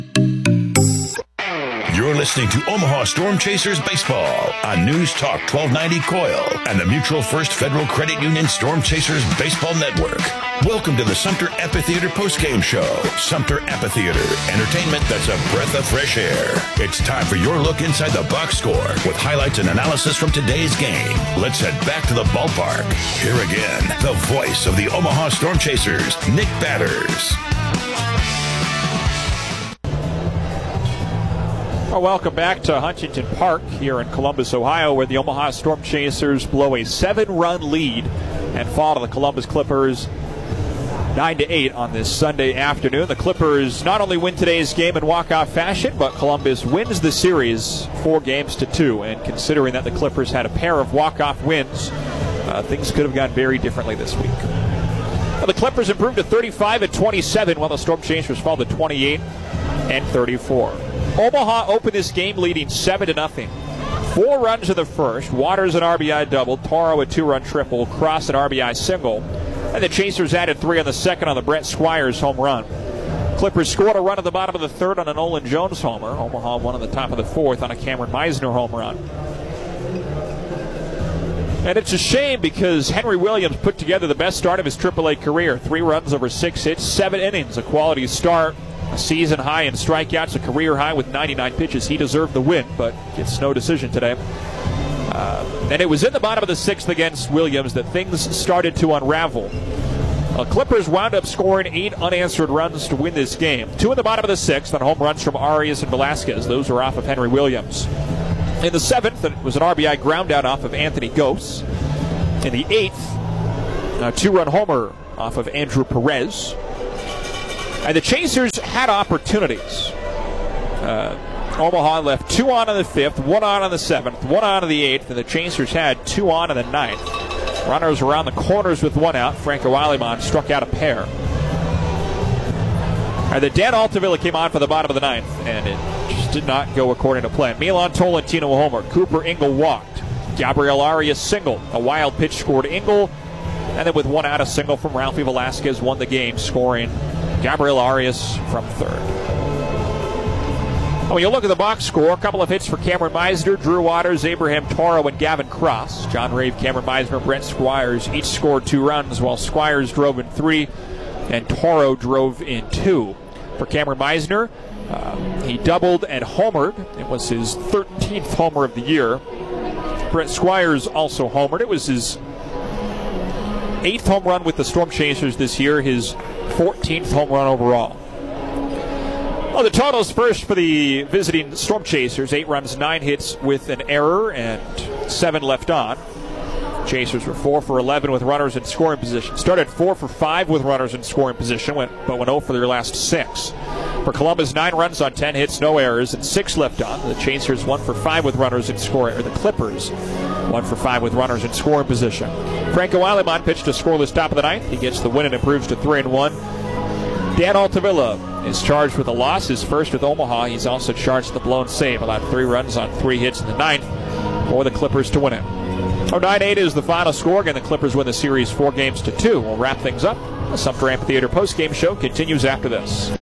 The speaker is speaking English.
You're listening to Omaha Storm Chasers Baseball on News Talk 1290 COIL and the Mutual First Federal Credit Union Storm Chasers Baseball Network. Welcome to the Sumter Amphitheater postgame show. Sumter Amphitheater, entertainment that's a breath of fresh air. It's time for your look inside the box score with highlights and analysis from today's game. Let's head back to the ballpark. Here again, the voice of the Omaha Storm Chasers, Nick Batters. Well, welcome back to Huntington Park here in Columbus, Ohio, where the Omaha Storm Chasers blow a 7-run lead and fall to the Columbus Clippers 9-8 on this Sunday afternoon. The Clippers not only win today's game in walk-off fashion, but Columbus wins the series 4-2. And considering that the Clippers had a pair of walk-off wins, things could have gone very differently this week. Well, the Clippers improved to 35-27, while the Storm Chasers fall to 28-34. Omaha opened this game leading 7-0. 4 runs in the first. Waters an RBI double, Toro a 2-run triple, Cross an RBI single, and the Chasers added 3 on the second on the Brett Squires home run. Clippers scored a run at the bottom of the third on a Nolan Jones homer. Omaha won on the top of the fourth on a Cameron Meisner home run. And it's a shame because Henry Williams put together the best start of his AAA career. 3 runs over 6 hits, 7 innings, a quality start. A season high in strikeouts, a career high with 99 pitches. He deserved the win, but gets no decision today. And it was in the bottom of the 6th against Williams that things started to unravel. Clippers wound up scoring 8 unanswered runs to win this game. 2 in the bottom of the 6th on home runs from Arias and Velasquez. Those were off of Henry Williams. In the 7th, it was an RBI ground out off of Anthony Gose. In the 8th, a 2-run homer off of Andrew Perez. And the Chasers had opportunities. Omaha left 2 on in the 5th, 1 on in the 7th, 1 on in the 8th, and the Chasers had 2 on in the 9th. Runners around the corners with 1 out. Franco Aleman struck out a pair. And then Dan Altavilla came on for the bottom of the 9th, and it just did not go according to plan. Milan Tolentino a homer. Cooper Ingle walked. Gabriel Arias single. A wild pitch scored Ingle, and then with 1 out, a single from Ralphie Velasquez won the game, scoring Gabriel Arias from third. When you look at the box score, a couple of hits for Cameron Meisner, Drew Waters, Abraham Toro, and Gavin Cross. John Rave, Cameron Meisner, and Brent Squires each scored 2 runs, while Squires drove in 3 and Toro drove in 2. For Cameron Meisner, he doubled and homered. It was his 13th homer of the year. Brent Squires also homered. It was his 8th home run with the Storm Chasers this year, his 14th home run overall. Well, the totals first for the visiting Storm Chasers: 8 runs, 9 hits with an error, and 7 left on. Chasers were 4 for 11 with runners in scoring position. Started 4 for 5 with runners in scoring position, but went 0 for their last 6. For Columbus, 9 runs on 10 hits, no errors, and 6 left on. The Chasers 1 for 5 with runners in scoring, or the Clippers 1 for 5 with runners in scoring position. Franco Aleman pitched a scoreless top of the 9th. He gets the win and improves to 3-1. Dan Altavilla is charged with a loss, his first with Omaha. He's also charged with a blown save. Allowed 3 runs on 3 hits in the 9th for the Clippers to win it. 9-8 is the final score. Again, the Clippers win the series 4-2. We'll wrap things up. The Sumter Amphitheater postgame show continues after this.